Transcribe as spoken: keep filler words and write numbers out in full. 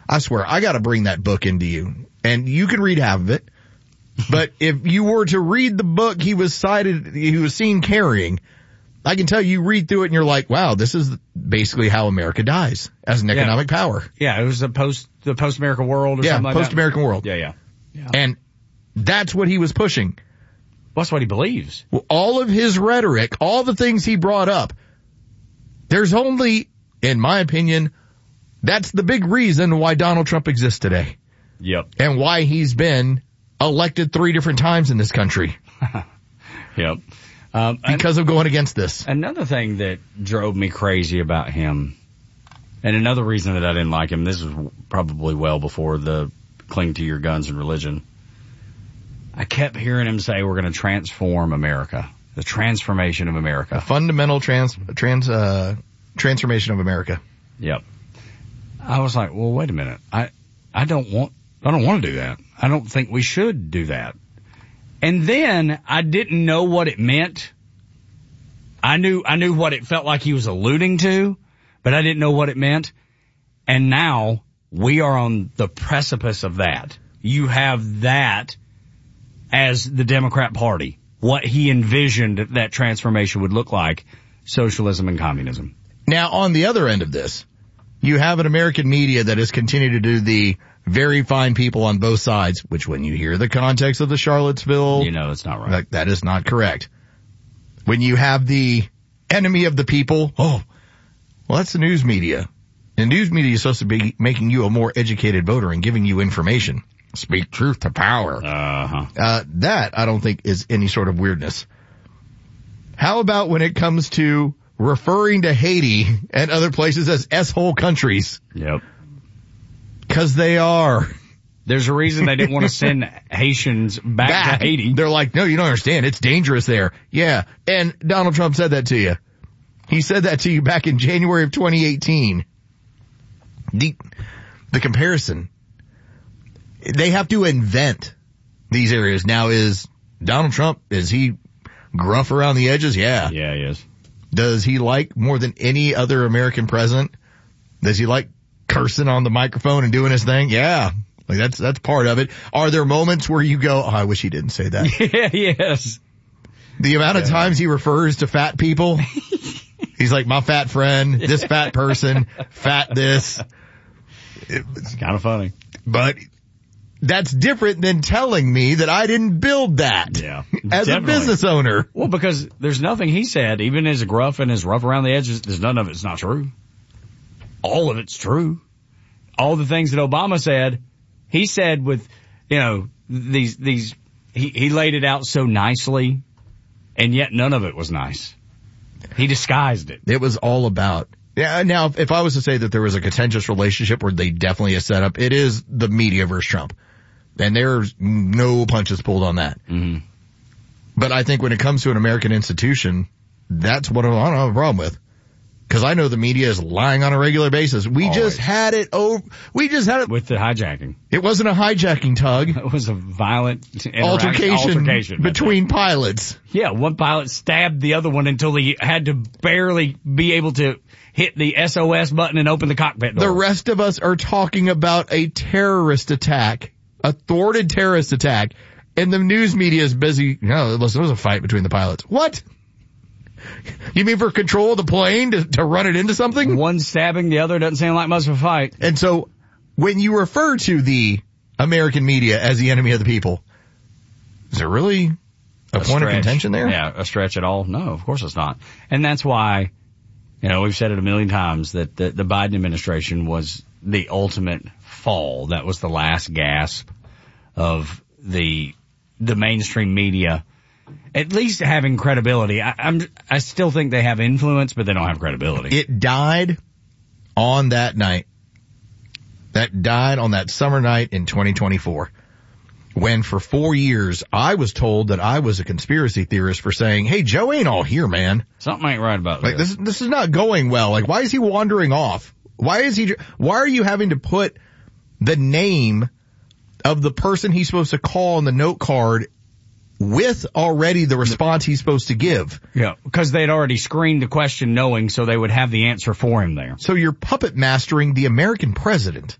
I swear, I got to bring that book into you, and you can read half of it. But if you were to read the book he was cited, he was seen carrying, I can tell you read through it and you're like, wow, this is basically how America dies as an yeah. economic power. Yeah, it was the post, the post-American world or yeah, something like that. Yeah, post-American world. Yeah, yeah, yeah. And that's what he was pushing. Well, that's what he believes. Well, all of his rhetoric, all the things he brought up, there's only, in my opinion, that's the big reason why Donald Trump exists today. Yep. And why he's been elected three different times in this country. Yep. Um, because of going against this. Another thing that drove me crazy about him, and another reason that I didn't like him, this was probably well before the cling to your guns and religion. I kept hearing him say we're going to transform America. The transformation of America. A fundamental trans, trans, uh, transformation of America. Yep. I was like, well, wait a minute. I, I don't want, I don't want to do that. I don't think we should do that. And then I didn't know what it meant. I knew, I knew what it felt like he was alluding to, but I didn't know what it meant. And now we are on the precipice of that. You have that as the Democrat Party, what he envisioned that transformation would look like, socialism and communism. Now, on the other end of this, you have an American media that has continued to do the very fine people on both sides, which when you hear the context of the Charlottesville, you know it's not right. That, that is not correct. When you have the enemy of the people, oh, well, that's the news media. And news media is supposed to be making you a more educated voter and giving you information. Speak truth to power. Uh-huh. Uh, that I don't think is any sort of weirdness. How about when it comes to referring to Haiti and other places as S-hole countries? Yep. Because they are. There's a reason they didn't want to send Haitians back, back to Haiti. They're like, no, you don't understand. It's dangerous there. Yeah. And Donald Trump said that to you. He said that to you back in January of twenty eighteen. The, the comparison. They have to invent these areas. Now, is Donald Trump, is he gruff around the edges? Yeah. Yeah, he is. Does he like more than any other American president? Does he like cursing on the microphone and doing his thing? Yeah. Like that's, that's part of it. Are there moments where you go, oh, I wish he didn't say that? Yeah, yes. The amount yeah. of times he refers to fat people. He's like, my fat friend, this fat person, fat this. It, it's kind of funny. But that's different than telling me that I didn't build that. Yeah. As definitely. a business owner. Well, because there's nothing he said, even as gruff and as rough around the edges, there's none of it's not true. All of it's true. All the things that Obama said, he said with, you know, these, these, he, he laid it out so nicely, and yet none of it was nice. He disguised it. It was all about, yeah, now if I was to say that there was a contentious relationship where they definitely have set up, it is the media versus Trump. And there's no punches pulled on that. Mm-hmm. But I think when it comes to an American institution, that's what I don't have a problem with. Because I know the media is lying on a regular basis. We Always. just had it over. We just had it with the hijacking. It wasn't a hijacking, Tug. It was a violent altercation, altercation between pilots. Yeah, one pilot stabbed the other one until he had to barely be able to hit the S O S button and open the cockpit door. The rest of us are talking about a terrorist attack, a thwarted terrorist attack, and the news media is busy. No, listen, there was a fight between the pilots. What? You mean for control of the plane to, to run it into something? One stabbing, the other doesn't sound like much of a fight. And so when you refer to the American media as the enemy of the people, is there really a, a point stretch. of contention there? Yeah, a stretch at all? No, of course it's not. And that's why, you know, we've said it a million times that the, the Biden administration was the ultimate fall. That was the last gasp of the the mainstream media. At least having credibility. I, I'm, I still think they have influence, but they don't have credibility. It died on that night. That died on that summer night in twenty twenty-four. When for four years I was told that I was a conspiracy theorist for saying, hey, Joe ain't all here, man. Something ain't right about like, this. This, this is not going well. Like, why is he wandering off? Why is he, why are you having to put the name of the person he's supposed to call on the note card with already the response he's supposed to give? Yeah, because they'd already screened the question knowing so they would have the answer for him there. So you're puppet mastering the American president.